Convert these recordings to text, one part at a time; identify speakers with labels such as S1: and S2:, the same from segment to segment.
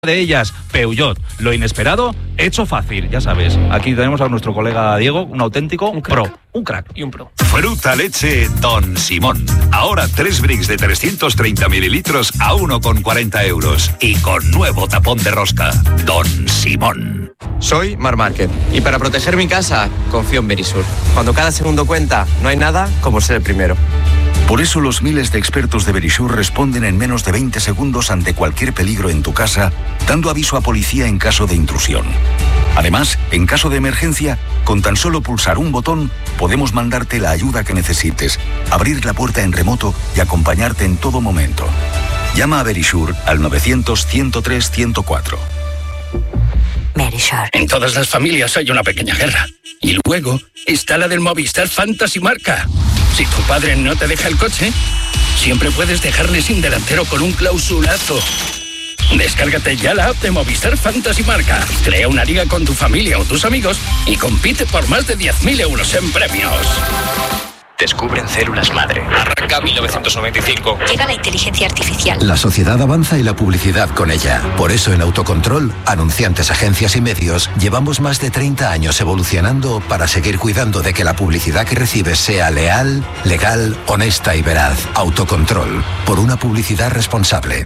S1: de ellas, Peugeot, lo inesperado, hecho fácil, ya sabes. Aquí tenemos a nuestro colega Diego, un auténtico pro, un crack y un pro.
S2: Fruta leche Don Simón. Ahora 3 bricks de 330 mililitros a 1,40 euros. Y con nuevo tapón de rosca. Don Simón.
S3: Soy Mar Márquez y para proteger mi casa confío en Verisur. Cuando cada segundo cuenta, no hay nada como ser el primero.
S2: Por eso los miles de expertos de Verisur responden en menos de 20 segundos ante cualquier peligro en tu casa, dando aviso a policía en caso de intrusión. Además, en caso de emergencia, con tan solo pulsar un botón, podemos mandarte la ayuda que necesites, abrir la puerta en remoto y acompañarte en todo momento. Llama a Verisur al 900-103-104.
S4: Verisur.
S5: En todas las familias hay una pequeña guerra. Y luego está la del Movistar Fantasy Marca. Si tu padre no te deja el coche, siempre puedes dejarle sin delantero con un clausulazo. Descárgate ya la app de Movistar Fantasy Marca. Crea una liga con tu familia o tus amigos y compite por más de 10.000 euros en premios.
S6: Descubren células madre. Arranca 1995.
S4: Llega la inteligencia artificial.
S7: La sociedad avanza y la publicidad con ella. Por eso en Autocontrol, anunciantes, agencias y medios, llevamos más de 30 años evolucionando para seguir cuidando de que la publicidad que recibes sea leal, legal, honesta y veraz. Autocontrol. Por una publicidad responsable.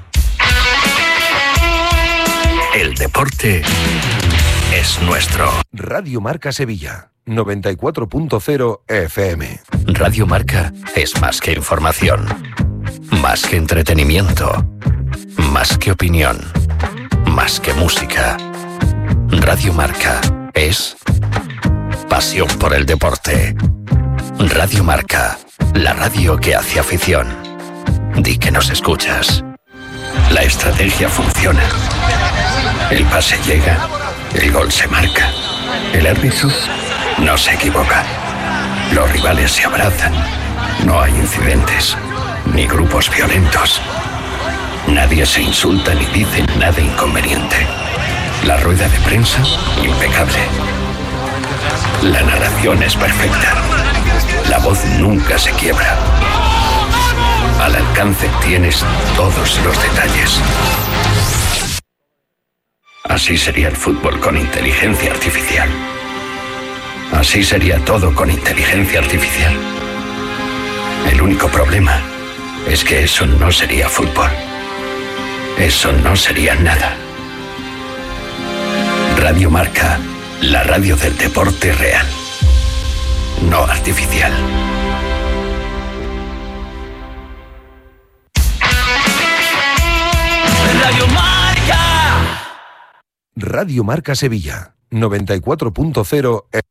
S2: El deporte es nuestro.
S8: Radio Marca Sevilla. 94.0 FM.
S9: Radio Marca es más que información, más que entretenimiento, más que opinión, más que música. Radio Marca es pasión por el deporte. Radio Marca, la radio que hace afición. Di que nos escuchas. La estrategia funciona. El pase llega, el gol se marca. El árbitro no se equivoca. Los rivales se abrazan. No hay incidentes, ni grupos violentos. Nadie se insulta ni dice nada inconveniente. La rueda de prensa, impecable. La narración es perfecta. La voz nunca se quiebra. Al alcance tienes todos los detalles. Así sería el fútbol con inteligencia artificial. Así sería todo con inteligencia artificial. El único problema es que eso no sería fútbol. Eso no sería nada. Radio Marca, la radio del deporte real, no artificial.
S10: Radio Marca.
S8: Radio Marca Sevilla. 94.0 FM.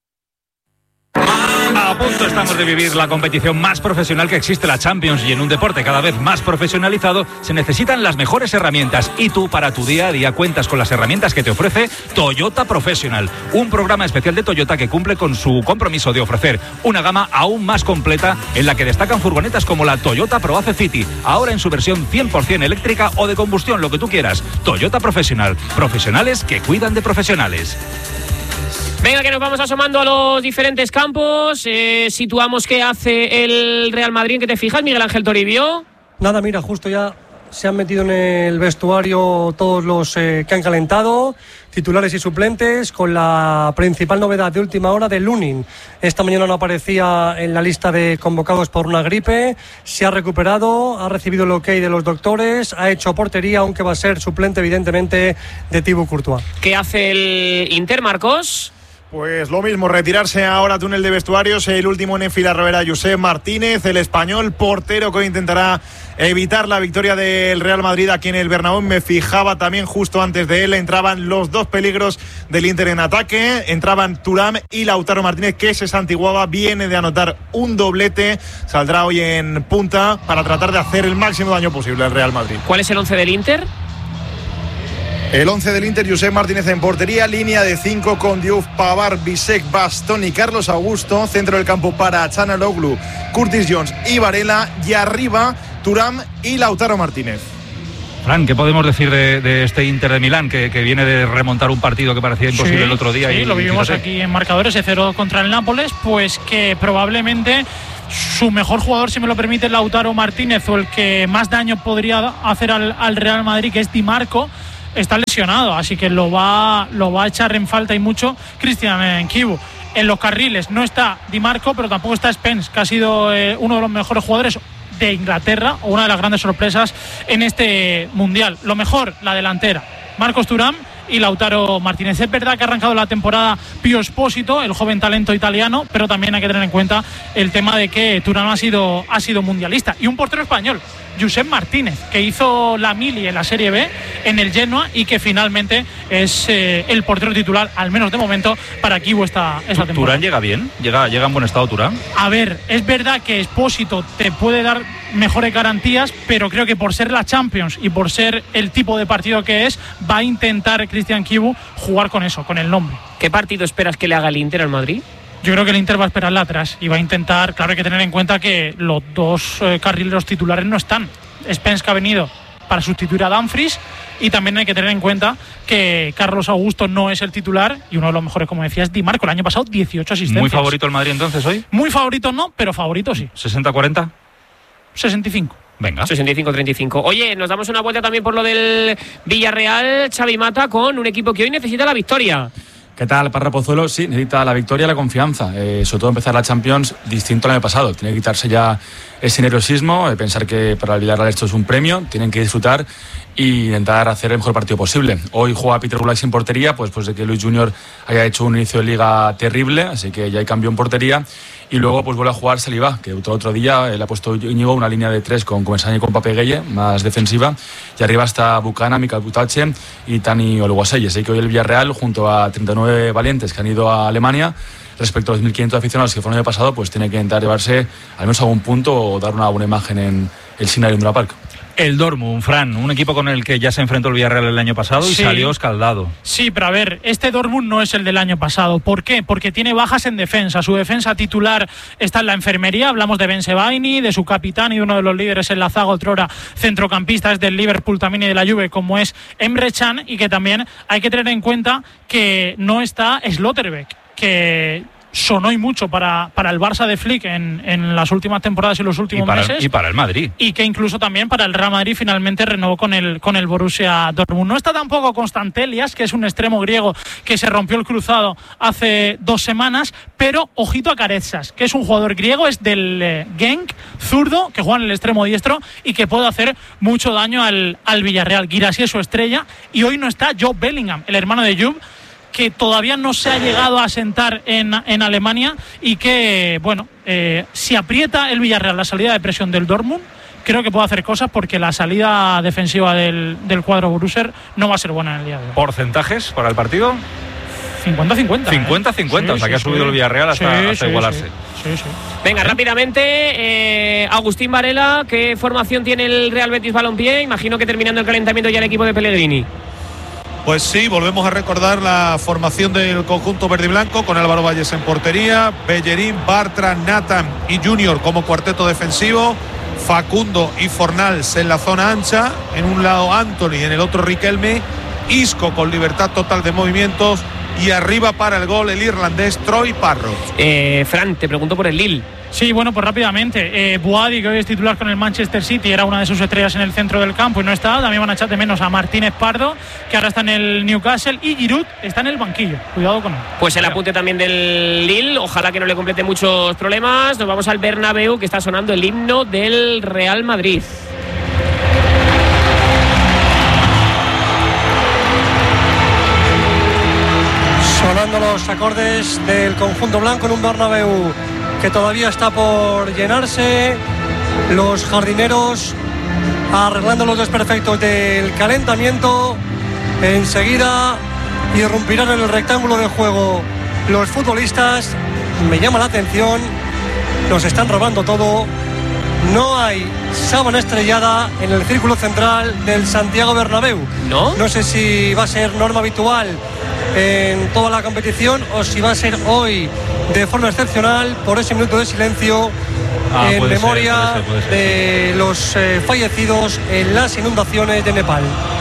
S1: A punto estamos de vivir la competición más profesional que existe, la Champions, y en un deporte cada vez más profesionalizado se necesitan las mejores herramientas, y tú para tu día a día cuentas con las herramientas que te ofrece Toyota Professional, un programa especial de Toyota que cumple con su compromiso de ofrecer una gama aún más completa en la que destacan furgonetas como la Toyota ProAce City, ahora en su versión 100% eléctrica o de combustión, lo que tú quieras. Toyota Professional, profesionales que cuidan de profesionales.
S11: Venga, que nos vamos asomando a los diferentes campos. Situamos qué hace el Real Madrid. ¿En qué te fijas, Miguel Ángel Toribio?
S12: Nada, mira, justo ya se han metido en el vestuario todos los que han calentado, titulares y suplentes, con la principal novedad de última hora de Lunin. Esta mañana no aparecía en la lista de convocados por una gripe, se ha recuperado, ha recibido el ok de los doctores, ha hecho portería, aunque va a ser suplente evidentemente de Thibaut Courtois.
S11: ¿Qué hace el Inter, Marcos?
S13: Pues lo mismo, retirarse ahora túnel de vestuarios, el último en enfilar era Josep Martínez, el español portero que hoy intentará evitar la victoria del Real Madrid aquí en el Bernabéu. Me fijaba también justo antes de él, entraban los dos peligros del Inter en ataque, entraban Thuram y Lautaro Martínez, que se santiguaba, viene de anotar un doblete, saldrá hoy en punta para tratar de hacer el máximo daño posible al Real Madrid.
S11: ¿Cuál es el 11 del Inter?
S13: El 11 del Inter: Josep Martínez en portería, línea de 5 con Diouf, Pavard, Bisek, Bastón y Carlos Augusto, centro del campo para Çalhanoğlu, Curtis Jones y Varela, y arriba Thuram y Lautaro Martínez.
S1: Fran, ¿qué podemos decir de este Inter de Milán que viene de remontar un partido que parecía imposible el otro día?
S14: Sí, lo vivimos aquí en marcadores, 0 contra el Nápoles, pues que probablemente su mejor jugador, si me lo permite, Lautaro Martínez, o el que más daño podría hacer al Real Madrid, que es Di Marco, está lesionado, así que lo va a echar en falta y mucho Cristian Chivu. En los carriles no está Di Marco, pero tampoco está Spence, que ha sido uno de los mejores jugadores de Inglaterra, o una de las grandes sorpresas en este Mundial. Lo mejor, la delantera, Marcos Thuram y Lautaro Martínez. Es verdad que ha arrancado la temporada Pio Esposito, el joven talento italiano, pero también hay que tener en cuenta el tema de que Thuram ha sido mundialista. Y un portero español, Josep Martínez, que hizo la mili en la Serie B en el Genoa y que finalmente es el portero titular, al menos de momento, para Chivu esta temporada.
S1: ¿Thuram llega bien? ¿Llega en buen estado Thuram?
S14: A ver, es verdad que Esposito te puede dar mejores garantías, pero creo que por ser la Champions y por ser el tipo de partido que es, va a intentar Cristian Chivu jugar con eso, con el nombre.
S11: ¿Qué partido esperas que le haga el Inter al Madrid?
S14: Yo creo que el Inter va a esperarla atrás y va a intentar, claro, hay que tener en cuenta que los dos carrileros titulares no están. Spence, que ha venido para sustituir a Dumfries, y también hay que tener en cuenta que Carlos Augusto no es el titular y uno de los mejores, como decías, Di Marco. El año pasado 18 asistencias.
S1: ¿Muy favorito el Madrid entonces hoy?
S14: Muy favorito no, pero favorito sí.
S1: ¿60-40?
S14: 65.
S1: Venga.
S11: 65-35. Oye, nos damos una vuelta también por lo del Villarreal, Xavi Mata, con un equipo que hoy necesita la victoria.
S15: ¿Qué tal, Parra Pozuelo? Sí, necesita la victoria y la confianza. Sobre todo empezar la Champions distinto al año pasado. Tiene que quitarse ya ese nerviosismo, pensar que para el Villarreal esto es un premio, tienen que disfrutar e intentar hacer el mejor partido posible. Hoy juega Peter Gulak sin portería, pues de que Luis Junior haya hecho un inicio de liga terrible, así que ya hay cambio en portería. Y luego pues vuelve a jugar Saliba, que otro día le ha puesto Íñigo una línea de 3 con Comesaña y con Pape Gueye, más defensiva, y arriba está Bucana, Mikael Butache y Tani Oluwasei. Así que hoy el Villarreal, junto a 39 valientes que han ido a Alemania, respecto a los 1.500 aficionados que fueron el año pasado, pues tiene que intentar llevarse al menos algún punto o dar una buena imagen en el Signal Iduna Park.
S1: El Dortmund, Fran, un equipo con el que ya se enfrentó el Villarreal el año pasado y salió escaldado.
S14: Sí, pero a ver, este Dortmund no es el del año pasado. ¿Por qué? Porque tiene bajas en defensa. Su defensa titular está en la enfermería. Hablamos de Ben Sebaini, de su capitán y de uno de los líderes en la zaga, otrora centrocampista, es del Liverpool también y de la Juve, como es Emre Can, y que también hay que tener en cuenta que no está Slotterbeck, que sonó y mucho para el Barça de Flick en las últimas temporadas y los últimos meses.
S1: Y para el Madrid.
S14: Y que incluso también para el Real Madrid finalmente renovó con el Borussia Dortmund. No está tampoco Constantelias, que es un extremo griego que se rompió el cruzado hace 2 semanas, pero ojito a Carezas, que es un jugador griego, es del Genk, zurdo, que juega en el extremo diestro y que puede hacer mucho daño al Villarreal. Guirassy es su estrella, y hoy no está Joe Bellingham, el hermano de Juve, que todavía no se ha llegado a asentar en Alemania, y que, bueno, si aprieta el Villarreal la salida de presión del Dortmund, creo que puede hacer cosas, porque la salida defensiva del cuadro Borussia no va a ser buena en el día de hoy.
S1: ¿Porcentajes para el partido?
S14: 50-50.
S1: 50-50, o sea que ha subido el Villarreal hasta igualarse.
S14: Sí.
S11: Venga, rápidamente, Agustín Varela, ¿qué formación tiene el Real Betis Balompié? Imagino que terminando el calentamiento ya el equipo de Pellegrini.
S16: Pues sí, volvemos a recordar la formación del conjunto verde y blanco, con Álvaro Valles en portería, Bellerín, Bartra, Nathan y Junior como cuarteto defensivo, Facundo y Fornals en la zona ancha, en un lado Anthony, en el otro Riquelme, Isco con libertad total de movimientos, y arriba para el gol el irlandés Troy Parrott.
S11: Fran, te pregunto por el Lille.
S14: Sí, bueno, pues rápidamente. Boadi, que hoy es titular con el Manchester City, era una de sus estrellas en el centro del campo y no está. También van a echar de menos a Martínez Pardo, que ahora está en el Newcastle, y Giroud está en el banquillo. Cuidado con él.
S11: Pues el apunte también del Lille, ojalá que no le complete muchos problemas. Nos vamos al Bernabéu, que está sonando el himno del Real Madrid.
S12: Sonando los acordes del conjunto blanco en un Bernabéu que todavía está por llenarse. Los jardineros arreglando los desperfectos del calentamiento. Enseguida irrumpirán en el rectángulo de juego los futbolistas. Me llama la atención, nos están robando todo. No hay sábana estrellada en el círculo central del Santiago Bernabéu. No sé si va a ser norma habitual en toda la competición o si va a ser hoy de forma excepcional, por ese minuto de silencio en memoria de los fallecidos en las inundaciones de Nepal.